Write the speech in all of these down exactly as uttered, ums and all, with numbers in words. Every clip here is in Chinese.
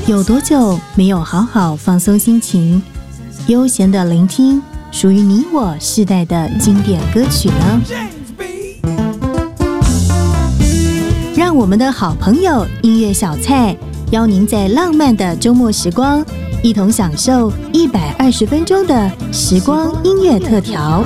有多久没有好好放松心情，悠闲的聆听属于你我世代的经典歌曲呢？让我们的好朋友音乐小菜邀您在浪漫的周末时光，一同享受一百二十分钟的时光音乐特调。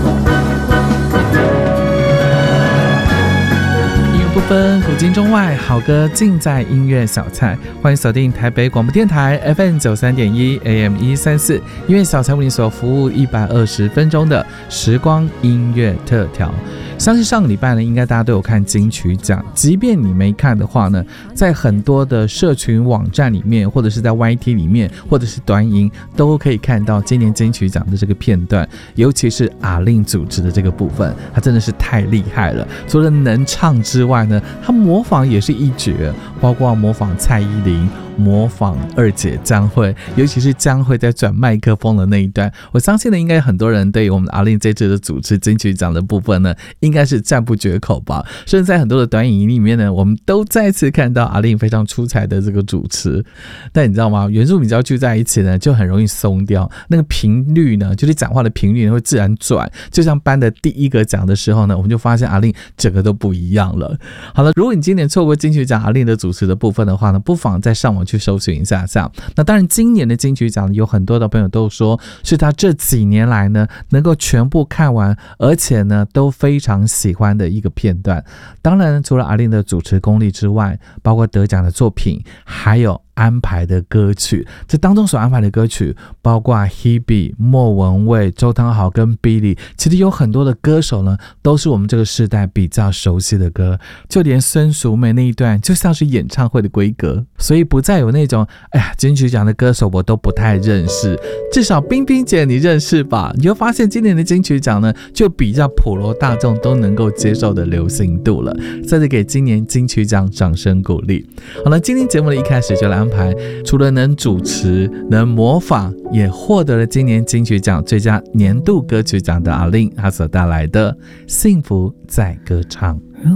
不分古今中外，好歌尽在音乐小菜。欢迎锁定台北广播电台 F M 九三点一 A M 一三四，音乐小菜为你所服务一百二十分钟的时光音乐特调。相信上个礼拜呢，应该大家都有看金曲奖，即便你没看的话呢，在很多的社群网站里面，或者是在 Y T 里面，或者是短影都可以看到今年金曲奖的这个片段，尤其是阿令主持的这个部分，他真的是太厉害了。除了能唱之外呢，他模仿也是一绝，包括模仿蔡依林，模仿二姐江蕙，尤其是江蕙在转麦克风的那一段，我相信呢，应该很多人对我们阿令这次的主持金曲奖的部分呢，应该是赞不绝口吧。甚至在很多的短影音里面呢，我们都再次看到阿令非常出彩的这个主持。但你知道吗？原住民只要聚在一起呢，就很容易松掉，那个频率呢，就是讲话的频率会自然转。就像颁的第一个奖的时候呢，我们就发现阿令整个都不一样了。好了，如果你今年错过金曲奖阿令的主持的部分的话呢，不妨再上网去搜寻一下下。那当然今年的金曲奖有很多的朋友都说是他这几年来呢能够全部看完，而且呢都非常喜欢的一个片段。当然除了阿令的主持功力之外，包括得奖的作品，还有安排的歌曲，这当中所安排的歌曲包括 Hebe、 莫文蔚、周汤豪跟 Billy， 其实有很多的歌手呢都是我们这个世代比较熟悉的歌，就连孙淑梅那一段就像是演唱会的规格，所以不再有那种哎呀金曲奖的歌手我都不太认识，至少冰冰姐你认识吧。你会发现今年的金曲奖呢就比较普罗大众都能够接受的流行度了，再次给今年金曲奖掌声鼓励。好了，今天节目的一开始就来安排除了能主持能模仿，也获得了今年金曲奖最佳年度歌曲奖的阿令，他所带来的幸福在歌唱。